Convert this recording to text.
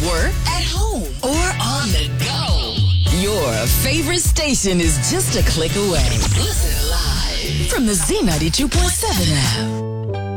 work, at home, or on the go. Your favorite station is just a click away. Listen live from the Z92.7 app.